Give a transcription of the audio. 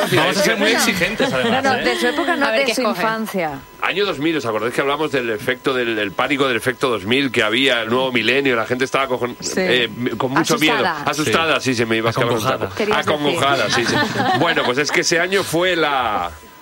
Vamos a ser muy exigentes, además. No, de su época no, A ver de qué su escogen. infancia. Año 2000, ¿os acordáis que hablamos del efecto, del pánico del efecto 2000 que había, el nuevo milenio, la gente estaba con mucho miedo. Asustada, sí, se me iba a escapar un taco. Querías decir. Acongojada, sí. Bueno, pues es que ese año fue la